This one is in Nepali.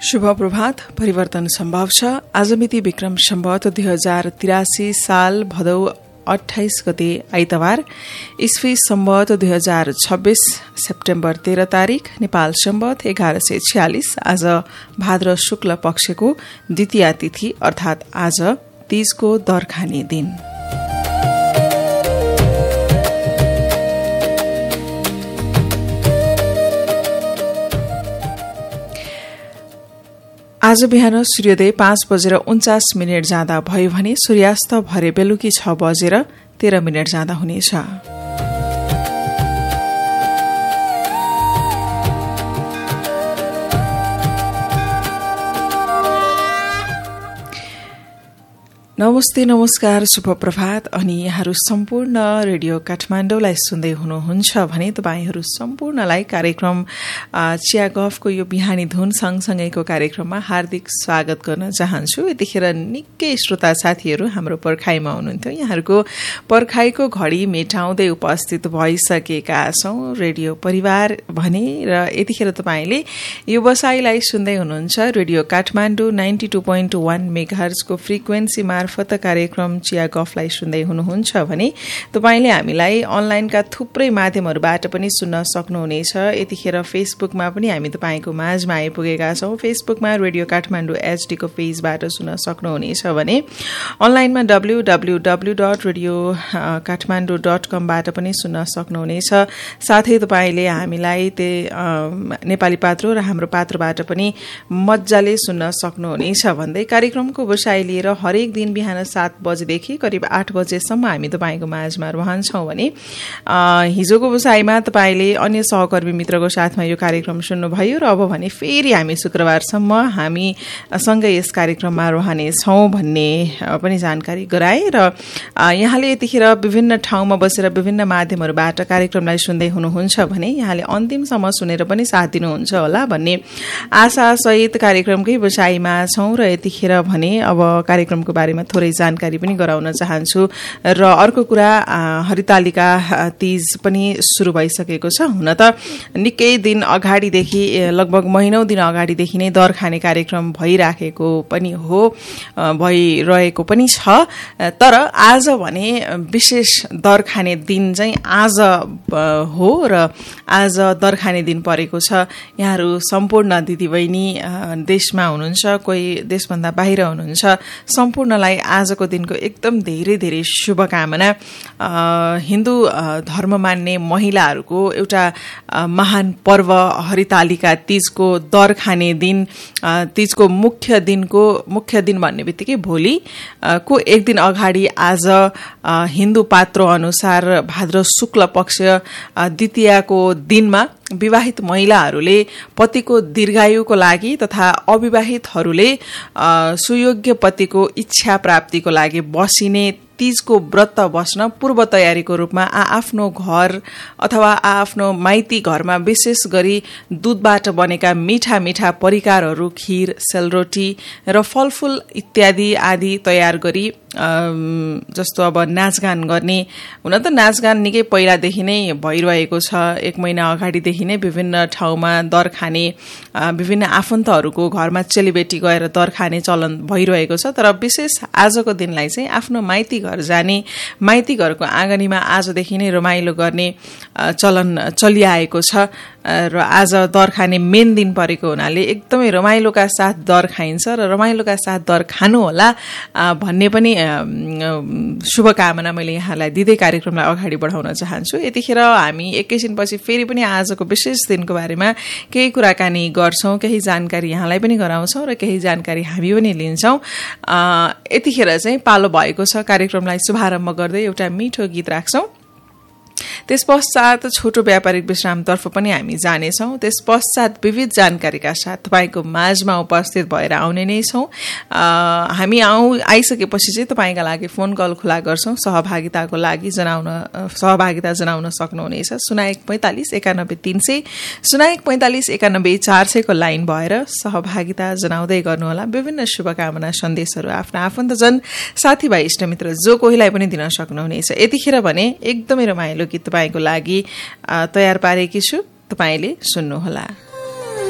शुभ प्रभात। परिवर्तन सम्भव छ। आज मिति विक्रम सम्वत 2083 साल भदौ 28 गते आइतबार, ईस्वी सम्वत 2026 सेप्टेम्बर 13 तारिक, नेपाल सम्वत 1146। आज भाद्र शुक्ल पक्षको द्वितीया तिथि अर्थात आज तीजको दरखाने दिन। आज बिहान सूर्योदय 5:49 जाँदा भयो भने सूर्यास्त भरे बेलुकी 6:13 जाँदा हुनेछ। नमस्ते, नमस्कार, शुभ प्रभात। अनि यहाँहरू सम्पूर्ण रेडियो काठमाडौँलाई सुन्दै हुनुहुन्छ भने तपाईहरू सम्पूर्णलाई कार्यक्रम चिया गफको यो बिहानी धुन सँगसँगैको कार्यक्रममा हार्दिक स्वागत गर्न चाहन्छु। यतिखेर निकै श्रोता साथीहरू हाम्रो पर्खाइमा हुनुहुन्थ्यो। यहाँहरूको पर्खाइको घडी मेटाउँदै उपस्थित भइसकेका छौं रेडियो परिवार भने, र यतिखेर तपाईले यो बसाईलाई सुन्दै हुनुहुन्छ रेडियो काठमाडौँ 92.1 मेगाहर्जको फ्रिक्वेन्सी मार्फत कार्यक्रम चिया गफलाई सुन्दै हुनुहुन्छ भने तपाईले हामीलाई अनलाइनका थुप्रै माध्यमहरूबाट पनि सुन्न सक्नुहुनेछ। यतिखेर फेसबुकमा पनि हामी तपाईको माझमा आइपुगेका छौं। फेसबुकमा रेडियो काठमाडौँ एचडी को पेजबाट सुन्न सक्नुहुनेछ भने अनलाइनमा www.radiokatmandu.com बाट पनि सुन्न सक्नुहुनेछ। साथै तपाईले हामीलाई नेपाली पात्रो र हाम्रो पात्रोबाट पनि मज्जाले सुन्न सक्नुहुनेछ भन्दै कार्यक्रमको बसाई लिएर हरेक दिन बिहान 7 बजेदेखि करिब 8 बजेसम्म हामी तपाईको माझमा रहन्छौं भने हिजोको बसाईमा तपाईले अन्य सहकर्मी मित्रको साथमा यो कार्यक्रम सुन्नुभयो र अब भने फेरि हामी शुक्रबारसम्म हामी सँगै यस कार्यक्रममा रहनेछौं भन्ने पनि जानकारी गराए। र यहाँले यतिखेर विभिन्न ठाउँमा बसेर विभिन्न माध्यमहरूबाट कार्यक्रमलाई सुन्दै हुनुहुन्छ भने यहाँले अन्तिमसम्म सुनेर पनि साथ दिनुहुन्छ होला भन्ने आशा सहित कार्यक्रमकै बसाईमा छौं। र यतिखेर भने अब कार्यक्रमको बारेमा थोरै जानकारी पनि गराउन चाहन्छु। र अर्को कुरा, हरितालिका तीज पनि सुरु भइसकेको छ। हुन त निकै दिन अगाडिदेखि, लगभग महिनौं दिन अगाडिदेखि नै दरखाने कार्यक्रम भइरहेको पनि हो, भइरहेको पनि छ। तर आज भने विशेष दरखाने दिन चाहिँ आज हो र आज दरखाने दिन परेको छ। यहाँहरू सम्पूर्ण दिदीबहिनी देशमा हुनुहुन्छ, कोही देशभन्दा बाहिर हुनुहुन्छ, सम्पूर्णलाई आजको दिनको एकदम धेरै धेरै शुभकामना। हिन्दू धर्म मान्ने महिलाहरूको एउटा महान पर्व हरितालिका तीजको दरखाने दिन, तीजको मुख्य दिन भन्ने बित्तिकै भोलि को एक दिन अगाडि आज हिन्दू पात्रो अनुसार भाद्र शुक्ल पक्ष द्वितीयाको दिनमा विवाहित महिलाहरूले पतिको दीर्घायुको लागि तथा अविवाहितहरूले सुयोग्य पतिको इच्छा प्राप्तिको लागि बसिने तीजको व्रत बस्न पूर्व तयारीको रूपमा आफ्नो घर अथवा आफ्नो माइती घरमा विशेष गरी दूधबाट बनेका मीठा मीठा परिकारहरू, खीर, सेलरोटी र फलफूल इत्यादि आदि तयार गरी जस्तो अब नाचगान गर्ने। हुन त नाचगान निकै पहिलादेखि नै भइरहेको छ। 1 महिना अगाडिदेखि नै विभिन्न ठाउँमा दरखाने, विभिन्न आफन्तहरूको घरमा चेलीबेटी गएर दरखाने चलन भइरहेको छ। तर विशेष आजको दिनलाई चाहिँ आफ्नो माइती घर जाने, माइती घरको आँगनीमा आजदेखि नै रमाइलो गर्ने चलन चलिआएको छ। र आज दरखाने मेन दिन परेको हुनाले एकदमै रमाइलोका साथ दर खाइन्छ र रमाइलोका साथ दर खानु होला भन्ने पनि शुभकामना मैले यहाँलाई दिँदै कार्यक्रमलाई अगाडि बढाउन चाहन्छु। यतिखेर हामी एकैछिनपछि फेरि पनि आजको विशेष दिनको बारेमा केही कुराकानी गर्छौं, केही जानकारी यहाँलाई पनि गराउँछौं र केही जानकारी हामी पनि लिन्छौं। यतिखेर चाहिँ पालो भएको छ कार्यक्रमलाई शुभारम्भ गर्दै एउटा मिठो गीत राख्छौं। त्यस पश्चात छोटो व्यापारिक विश्रामतर्फ पनि हामी जानेछौं। त्यस पश्चात विविध जानकारीका साथ तपाईको माझमा उपस्थित भएर आउने नै छौं। हामी आइसकेपछि चाहिँ तपाईका लागि फोन कल खुला गर्छौं। सहभागिता जनाउन सक्नुहुनेछ 0145 91 300 0145 91 400 को लाइन भएर सहभागिता जनाउँदै गर्नुहोला। विभिन्न शुभकामना सन्देशहरू आफ्ना आफन्तजन, साथीभाइ, इष्टमित्र जो कोहीलाई पनि दिन सक्नुहुनेछ। यतिखेर भने एकदमै रमाइलो गीत तपाईको लागि तयार पारेकी छु, तपाईले सुन्नुहोला।